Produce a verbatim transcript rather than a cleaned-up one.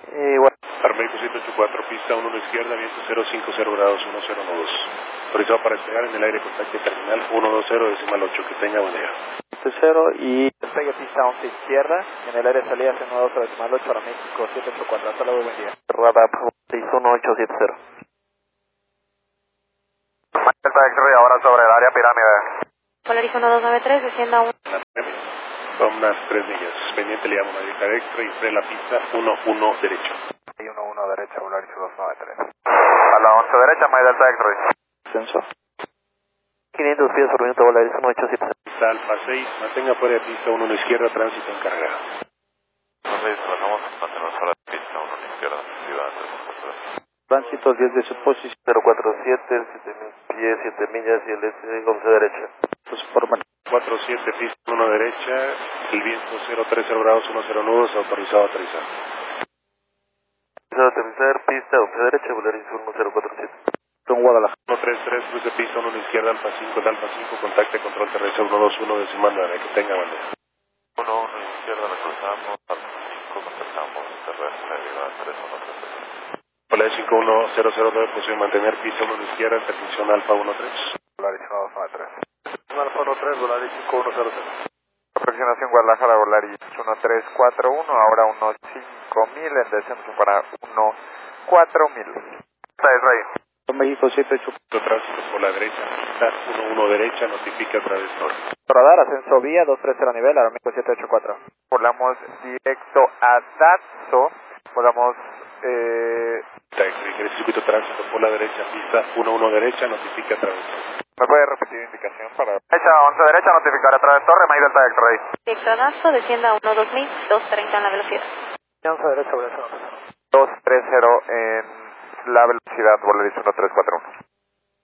Eh, bueno. Armeico siete ocho cuatro, pista uno a la izquierda, viento cero cinco cero grados, uno cero uno dos. Autorizado para despegar en el aire, contacto terminal uno dos cero, decimal ocho, que tenga buen día. cero y despegue pista once izquierda, en el aire salida uno dos cero, decimal ocho, para México siete ocho cuatro, hasta luego, buen día. Radar seis uno ocho siete cero. Delta X-Ray ahora sobre el área pirámide. Polaris uno dos nueve tres, descienda uno. Son unas tres millas. Pendiente le llamo una directa extra y pre la pista uno uno derecho. Y uno uno derecha, Polaris dos nueve tres. A la once derecha, My Delta X-Ray. Ascenso. quinientos pies por minuto, Polaris uno ocho siete cero. Pista Alfa seis, mantenga fuera de pista uno a la izquierda, tránsito encargado. seis, bajamos, mantenemos fuera de pista uno a la izquierda, ciudad tres. Tránsito diez de su posición cero cuatro siete, siete mil pies, siete millas y el S once derecha. Pues por cuatro siete, pista uno derecha, el viento cero tres cero grados, uno cero nudos, autorizado a aterrizar. Autorizado a aterrizar, pista once derecha, Polaris uno cero cuatro siete. Con Guadalajara. uno tres tres, cruce pista uno a la izquierda, Alfa cinco, Alfa cinco, contacte control terrestre uno dos uno, decimal nueve, que tenga buen día. uno uno a la izquierda, la cruzamos, Alfa cinco, contactamos terrestre, viva tres uno tres tres. Polaris cinco uno cero cero nueve, posición mantener pista uno a la izquierda, intervención Alfa uno tres. Polaris uno dos nueve tres. Alfa uno tres, Polaris cinco uno cero cero. Aproximación Guadalajara, Polaris uno tres cuatro uno, ahora uno cinco mil, en descenso para uno cuatro mil. Está Israel. México siete ocho. Tránsito por la derecha, pista uno uno derecha, notifica a través norte. Radar, ascenso vía dos tres cero a nivel, Aeroméxico siete ocho cuatro. Volamos directo a Datso, volamos... Eh... El circuito tránsito por la derecha, pista uno uno derecha, notifica a través norte. ¿Me puede repetir indicación para...? Derecha, once derecha, notificar a través torre, My Delta X-Ray. Directo a Dazo, descienda uno dos mil, dos treinta en la velocidad. once derecha, Polaris dos tres cero en la velocidad, Polaris uno tres cuatro uno.